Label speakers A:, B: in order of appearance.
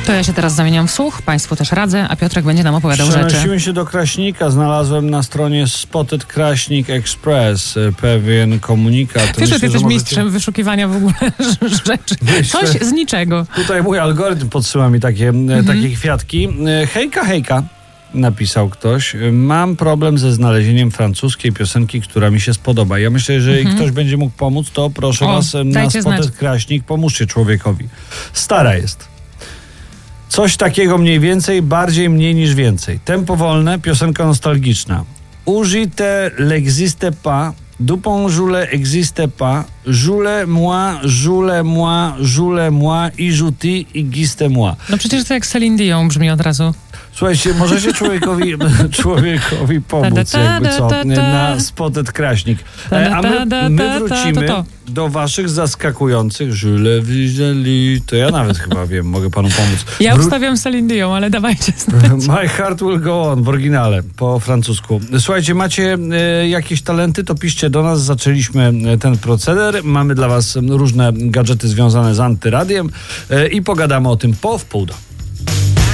A: To ja się teraz zamieniam w słuch, państwu też radzę, a Piotrek będzie nam opowiadał rzeczy.
B: Przenosiłem się do Kraśnika, znalazłem na stronie Spotted Kraśnik Express pewien komunikat.
A: Wiesz, że ty jesteś mistrzem wyszukiwania w ogóle rzeczy. Coś z niczego.
B: Tutaj mój algorytm podsyła mi takie kwiatki. Hejka, napisał ktoś. Mam problem ze znalezieniem francuskiej piosenki, która mi się spodoba. Ja myślę, że jeżeli ktoś będzie mógł pomóc, to proszę was na Spotted Kraśnik, pomóżcie człowiekowi. Stara jest. Coś takiego mniej więcej, bardziej mniej niż więcej. Tempo wolne, piosenka nostalgiczna. Ujite l'existe pas, dupont jule existe pas, jule moi, i juti, i giste moi.
A: No przecież to jak Celine Dion brzmi od razu.
B: Słuchajcie, możecie człowiekowi pomóc, jakby co, na Spotted Kraśnik. A my wrócimy do waszych zaskakujących to ja nawet chyba wiem, mogę panu pomóc.
A: Ja ustawiam Celine Dion, ale dawajcie
B: My Heart Will Go On w oryginale, po francusku. Słuchajcie, macie jakieś talenty, to piszcie do nas. Zaczęliśmy ten proceder. Mamy dla was różne gadżety związane z Antyradiem i pogadamy o tym po wpół do.